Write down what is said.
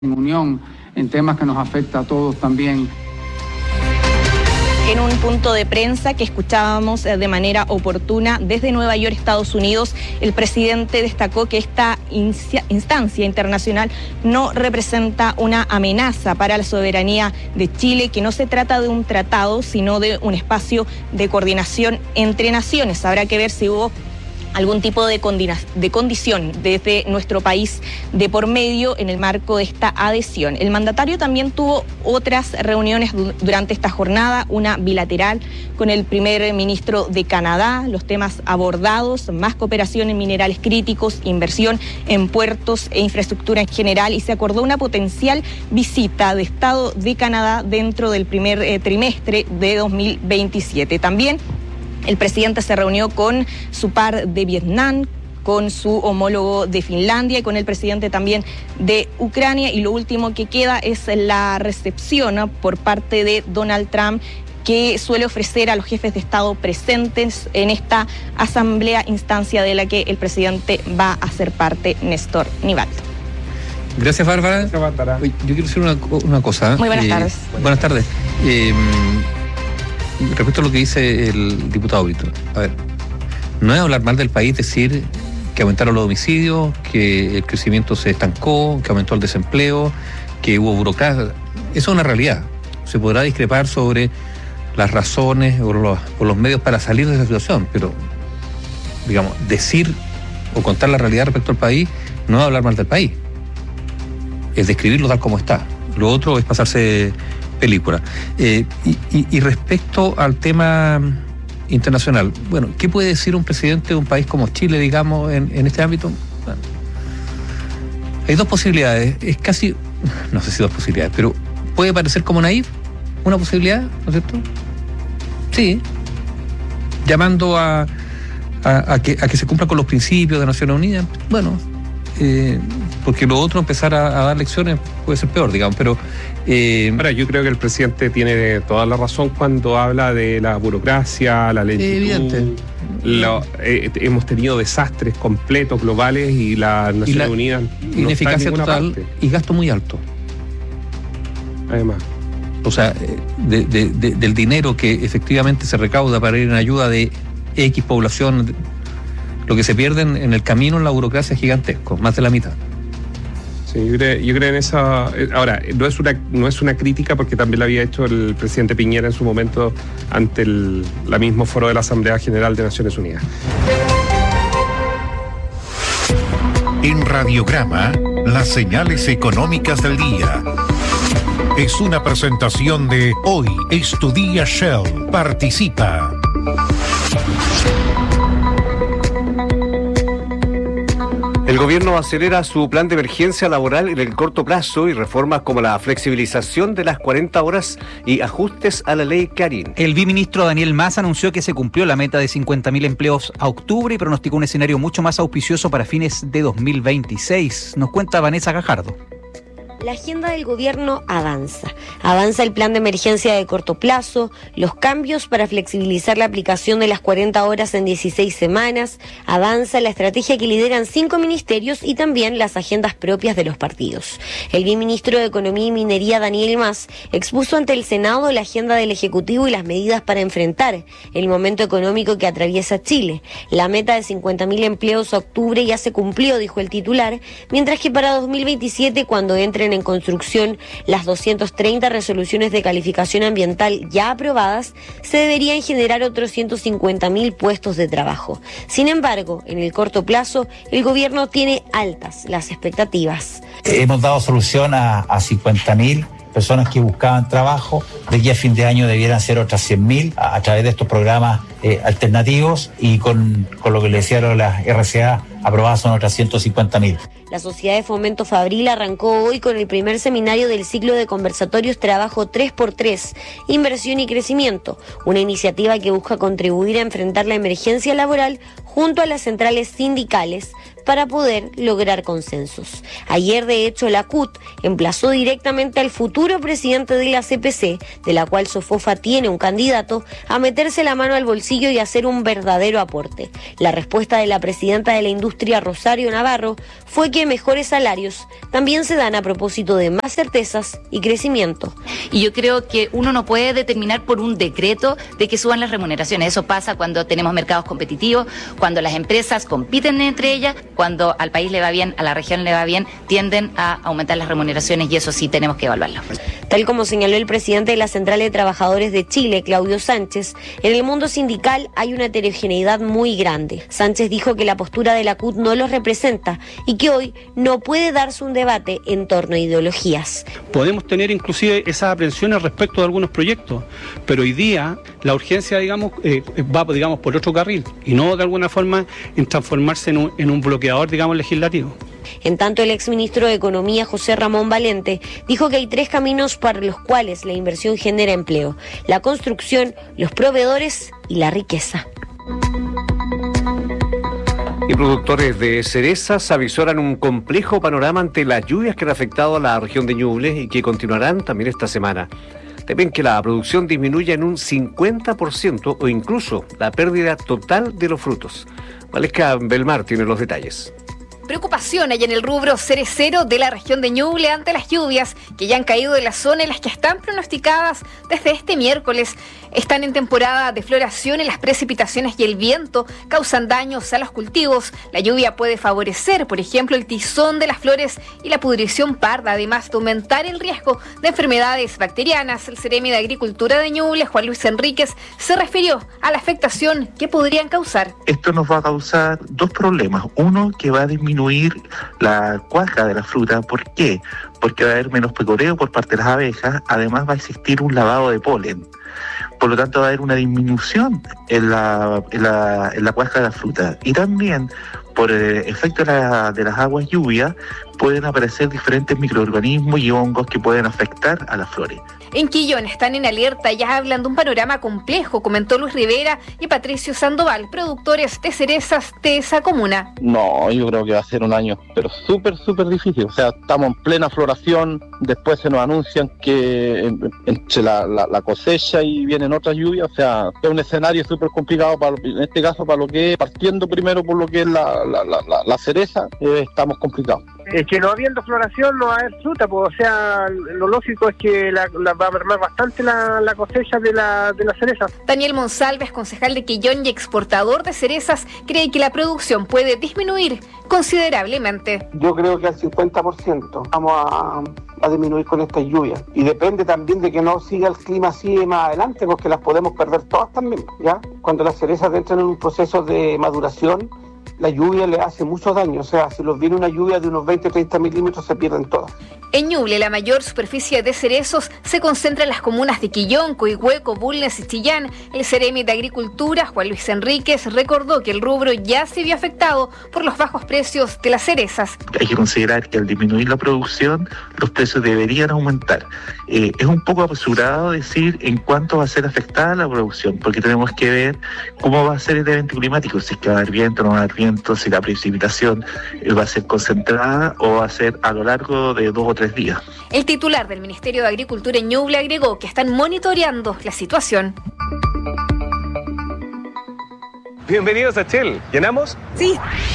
en unión en temas que nos afecta a todos también. En un punto de prensa que escuchábamos de manera oportuna desde Nueva York, Estados Unidos, el presidente destacó que esta instancia internacional no representa una amenaza para la soberanía de Chile, que no se trata de un tratado, sino de un espacio de coordinación entre naciones. Habrá que ver si hubo algún tipo de condición desde nuestro país de por medio en el marco de esta adhesión. El mandatario también tuvo otras reuniones durante esta jornada, una bilateral con el primer ministro de Canadá, los temas abordados, más cooperación en minerales críticos, inversión en puertos e infraestructura en general, y se acordó una potencial visita de Estado de Canadá dentro del primer trimestre de 2027. También el presidente se reunió con su par de Vietnam, con su homólogo de Finlandia y con el presidente también de Ucrania. Y lo último que queda es la recepción por parte de Donald Trump, que suele ofrecer a los jefes de Estado presentes en esta asamblea, instancia de la que el presidente va a ser parte, Néstor Nivaldo. Gracias, Bárbara. Yo quiero decir una cosa. Muy buenas tardes. Buenas tardes. Respecto a lo que dice el diputado Brito, a ver, no es hablar mal del país decir que aumentaron los homicidios, que el crecimiento se estancó, que aumentó el desempleo, que hubo burocracia. Eso es una realidad. Se podrá discrepar sobre las razones o los medios para salir de esa situación, pero, digamos, decir o contar la realidad respecto al país no es hablar mal del país, es describirlo tal como está. Lo otro es pasarse película. Y respecto al tema internacional, bueno, ¿qué puede decir un presidente de un país como Chile, digamos, en este ámbito? Bueno, hay dos posibilidades, es casi, no sé si dos posibilidades, pero puede parecer como naif, una posibilidad, ¿no es cierto? Sí, llamando a que se cumpla con los principios de Naciones Unidas, bueno, porque lo otro, empezar a dar lecciones, puede ser peor, digamos, pero... Ahora, yo creo que el presidente tiene toda la razón cuando habla de la burocracia, la lentitud. Hemos tenido desastres completos, globales, y las Naciones Unidas no ineficacia total parte. Y gasto muy alto. Además. O sea, del dinero que efectivamente se recauda para ir en ayuda de X población, lo que se pierde en el camino en la burocracia es gigantesco, más de la mitad. Sí, yo creo en esa. Ahora, no es una crítica, porque también lo había hecho el presidente Piñera en su momento ante la mismo foro de la Asamblea General de Naciones Unidas. En Radiograma, las señales económicas del día. Es una presentación de Hoy es tu día Shell. Participa. El gobierno acelera su plan de emergencia laboral en el corto plazo y reformas como la flexibilización de las 40 horas y ajustes a la ley Clarín. El viceministro Daniel Mas anunció que se cumplió la meta de 50.000 empleos a octubre y pronosticó un escenario mucho más auspicioso para fines de 2026. Nos cuenta Vanessa Gajardo. La agenda del gobierno avanza. Avanza el plan de emergencia de corto plazo, los cambios para flexibilizar la aplicación de las 40 horas en 16 semanas, avanza la estrategia que lideran 5 ministerios y también las agendas propias de los partidos. El viceministro de Economía y Minería, Daniel Mas, expuso ante el Senado la agenda del Ejecutivo y las medidas para enfrentar el momento económico que atraviesa Chile. La meta de 50.000 empleos a octubre ya se cumplió, dijo el titular, mientras que para 2027, cuando entren en construcción las 230 resoluciones de calificación ambiental ya aprobadas, se deberían generar otros 150.000 puestos de trabajo. Sin embargo, en el corto plazo, el gobierno tiene altas las expectativas. Hemos dado solución a 50.000 personas que buscaban trabajo. De aquí a fin de año debieran ser otras 100.000 a través de estos programas alternativos, y con lo que le decían las RCA aprobadas son otras 150.000. La Sociedad de Fomento Fabril arrancó hoy con el primer seminario del ciclo de conversatorios Trabajo 3x3, Inversión y Crecimiento, una iniciativa que busca contribuir a enfrentar la emergencia laboral junto a las centrales sindicales para poder lograr consensos. Ayer, de hecho, la CUT emplazó directamente al futuro presidente de la CPC, de la cual Sofofa tiene un candidato, a meterse la mano al bolsillo y hacer un verdadero aporte. La respuesta de la presidenta de la industria, Rosario Navarro, fue que que mejores salarios también se dan a propósito de más certezas y crecimiento. Y yo creo que uno no puede determinar por un decreto de que suban las remuneraciones. Eso pasa cuando tenemos mercados competitivos, cuando las empresas compiten entre ellas, cuando al país le va bien, a la región le va bien, tienden a aumentar las remuneraciones y eso sí tenemos que evaluarlo. Tal como señaló el presidente de la Central de Trabajadores de Chile, Claudio Sánchez, en el mundo sindical hay una heterogeneidad muy grande. Sánchez dijo que la postura de la CUT no los representa y que hoy no puede darse un debate en torno a ideologías. Podemos tener inclusive esas aprensiones respecto de algunos proyectos, pero hoy día la urgencia, va por otro carril y no de alguna forma en transformarse en un bloqueador, legislativo. En tanto, el exministro de Economía, José Ramón Valente, dijo que hay 3 caminos para los cuales la inversión genera empleo: la construcción, los proveedores y la riqueza. Y productores de cerezas avisoran un complejo panorama ante las lluvias que han afectado a la región de Ñuble y que continuarán también esta semana. Temen que la producción disminuya en un 50% o incluso la pérdida total de los frutos. Valesca Belmar tiene los detalles. Preocupación hay en el rubro cerecero de la región de Ñuble ante las lluvias que ya han caído de la zona en las que están pronosticadas desde este miércoles. Están en temporada de floración y las precipitaciones y el viento causan daños a los cultivos. La lluvia puede favorecer, por ejemplo, el tizón de las flores y la pudrición parda, además de aumentar el riesgo de enfermedades bacterianas. El Ceremi de Agricultura de Ñuble, Juan Luis Enríquez, se refirió a la afectación que podrían causar. Esto nos va a causar 2 problemas. Uno, que va a disminuir la cuaja de la fruta. ¿Por qué? Porque va a haber menos pecoreo por parte de las abejas. Además va a existir un lavado de polen. Por lo tanto va a haber una disminución en la cuaja de la fruta. Y también, por el efecto de las aguas lluvias, pueden aparecer diferentes microorganismos y hongos que pueden afectar a las flores. En Quillón están en alerta, ya hablan de un panorama complejo, comentó Luis Rivera y Patricio Sandoval, productores de cerezas de esa comuna. No, yo creo que va a ser un año, pero súper difícil. O sea, estamos en plena floración, después se nos anuncian que entre la cosecha y vienen otras lluvias. O sea, es un escenario súper complicado, en este caso, para lo que es, partiendo primero por lo que es la cereza, estamos complicados. Es que no habiendo floración no va a haber fruta, pues, o sea, lo lógico es que va a mermar bastante la cosecha de la cereza. Daniel Monsalves, concejal de Quillón y exportador de cerezas, cree que la producción puede disminuir considerablemente. Yo creo que al 50% vamos a disminuir con estas lluvias. Y depende también de que no siga el clima así más adelante, porque las podemos perder todas también, ¿ya? Cuando las cerezas entran en un proceso de maduración, la lluvia le hace mucho daño. O sea, si nos viene una lluvia de unos 20-30 milímetros, se pierden todas. En Ñuble, la mayor superficie de cerezos se concentra en las comunas de Quillón, Coihueco, Bulnes y Chillán. El Ceremi de Agricultura, Juan Luis Enríquez, recordó que el rubro ya se vio afectado por los bajos precios de las cerezas. Hay que considerar que al disminuir la producción, los precios deberían aumentar. Es un poco apresurado decir en cuánto va a ser afectada la producción, porque tenemos que ver cómo va a ser el evento climático, si es que va a haber viento o no va a haber viento, si la precipitación va a ser concentrada o va a ser a lo largo de 2 o 3 días. El titular del Ministerio de Agricultura en Ñuble agregó que están monitoreando la situación. Bienvenidos a Shell. ¿Llenamos? Sí.